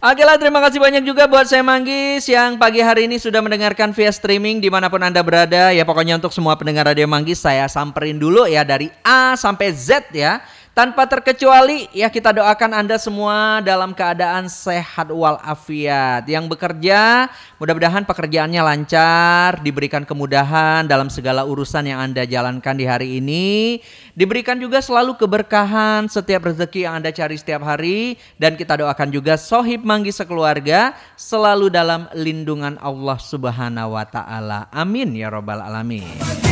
Oke lah, terima kasih banyak juga buat saya Manggis yang pagi hari ini sudah mendengarkan via streaming dimanapun Anda berada. Ya pokoknya untuk semua pendengar Radio Manggis saya samperin dulu ya dari A sampai Z ya. Tanpa terkecuali ya kita doakan Anda semua dalam keadaan sehat walafiat. Yang bekerja mudah-mudahan pekerjaannya lancar, diberikan kemudahan dalam segala urusan yang Anda jalankan di hari ini. Diberikan juga selalu keberkahan setiap rezeki yang Anda cari setiap hari. Dan kita doakan juga Sohib Manggis sekeluarga selalu dalam lindungan Allah Subhanahu wa Ta'ala. Amin ya Rabbal Alamin.